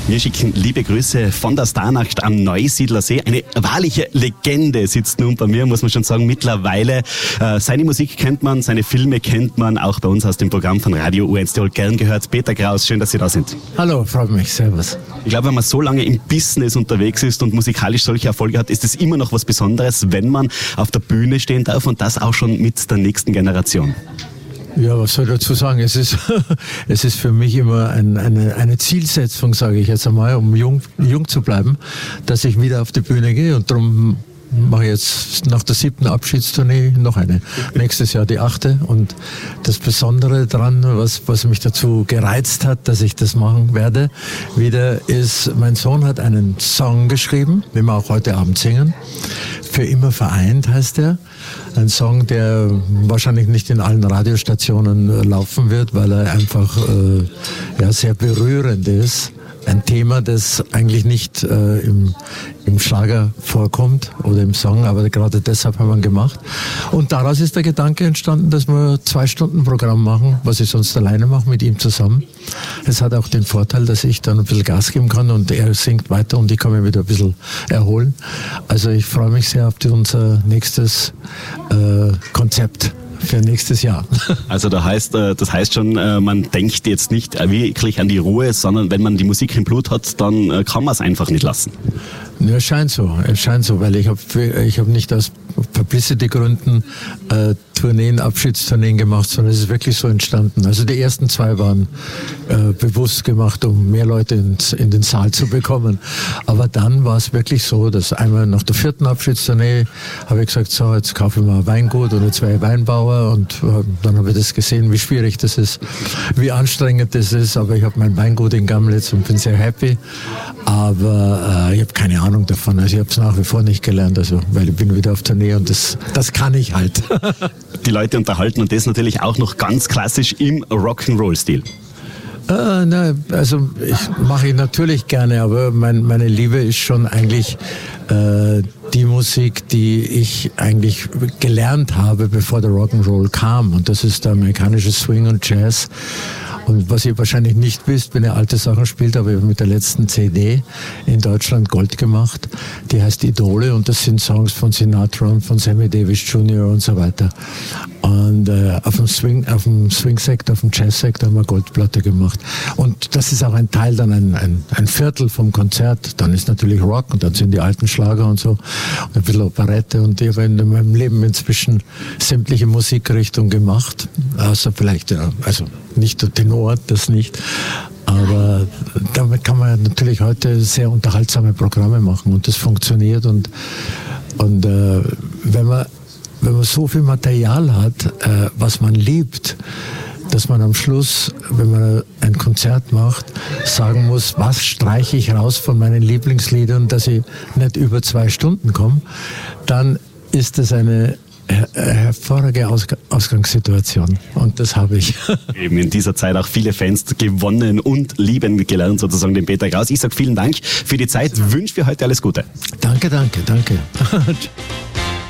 Wir schicken liebe Grüße von der Starnacht am Neusiedler See. Eine wahrliche Legende sitzt nun bei mir, muss man schon sagen, mittlerweile. Seine Musik kennt man, seine Filme kennt man, auch bei uns aus dem Programm von Radio U1 Tirol gern gehört. Peter Kraus, schön, dass Sie da sind. Hallo, freut mich, servus. Ich glaube, wenn man so lange im Business unterwegs ist und musikalisch solche Erfolge hat, ist es immer noch was Besonderes, wenn man auf der Bühne stehen darf und das auch schon mit der nächsten Generation. Ja, was soll ich dazu sagen? Es ist für mich immer eine Zielsetzung, sage ich jetzt einmal, um jung zu bleiben, dass ich wieder auf die Bühne gehe, und darum mache ich jetzt nach der 7. Abschiedstournee noch eine. Nächstes Jahr die 8. Und das Besondere daran, was mich dazu gereizt hat, dass ich das machen werde, wieder ist, mein Sohn hat einen Song geschrieben, den wir auch heute Abend singen. Für immer vereint heißt er. Ein Song, der wahrscheinlich nicht in allen Radiostationen laufen wird, weil er einfach sehr berührend ist. Ein Thema, das eigentlich nicht im Schlager vorkommt oder im Song, aber gerade deshalb haben wir ihn gemacht. Und daraus ist der Gedanke entstanden, dass wir 2-Stunden-Programm machen, was ich sonst alleine mache mit ihm zusammen. Es hat auch den Vorteil, dass ich dann ein bisschen Gas geben kann und er singt weiter und ich kann mich wieder ein bisschen erholen. Also ich freue mich sehr auf unser nächstes Konzept für nächstes Jahr. Also das heißt schon, man denkt jetzt nicht wirklich an die Ruhe, sondern wenn man die Musik im Blut hat, dann kann man es einfach nicht lassen. Ja, es scheint so, weil ich hab nicht aus Publicity-Gründen Abschiedstourneen gemacht, sondern es ist wirklich so entstanden. Also die ersten 2 waren bewusst gemacht, um mehr Leute in den Saal zu bekommen. Aber dann war es wirklich so, dass einmal nach der 4. Abschiedstournee habe ich gesagt, so, jetzt kaufe ich mal ein Weingut oder 2 Weinbauer, und dann habe ich das gesehen, wie schwierig das ist, wie anstrengend das ist, aber ich habe mein Weingut in Gamlitz und bin sehr happy. Aber ich habe keine Ahnung davon, also ich habe es nach wie vor nicht gelernt, also weil ich bin wieder auf Tournee und das kann ich halt. Die Leute unterhalten, und das natürlich auch noch ganz klassisch im Rock'n'Roll-Stil. Also mache ich natürlich gerne, aber meine Liebe ist schon eigentlich die Musik, die ich eigentlich gelernt habe, bevor der Rock'n'Roll kam, und das ist der amerikanische Swing und Jazz. Und was ihr wahrscheinlich nicht wisst, wenn ihr alte Sachen spielt, aber ich habe mit der letzten CD in Deutschland Gold gemacht. Die heißt Idole, und das sind Songs von Sinatra und von Sammy Davis Jr. und so weiter. Und auf dem Swing-Sektor, auf dem Jazz-Sektor haben wir Goldplatte gemacht. Und das ist auch ein Teil, dann ein Viertel vom Konzert. Dann ist natürlich Rock, und dann sind die alten Schlager und so. Und ein bisschen Operette. Und ich habe in meinem Leben inzwischen sämtliche Musikrichtungen gemacht. Außer vielleicht, also nicht der Tenor, das nicht. Aber damit kann man natürlich heute sehr unterhaltsame Programme machen, und das funktioniert. Und wenn man so viel Material hat, was man liebt, dass man am Schluss, wenn man ein Konzert macht, sagen muss, was streiche ich raus von meinen Lieblingsliedern, dass ich nicht über 2 Stunden komme, dann ist das eine hervorragende Ausgangssituation, und das habe ich. Eben in dieser Zeit auch viele Fans gewonnen und lieben gelernt, sozusagen, den Peter Kraus. Ich sage vielen Dank für die Zeit, wünsche für heute alles Gute. Danke.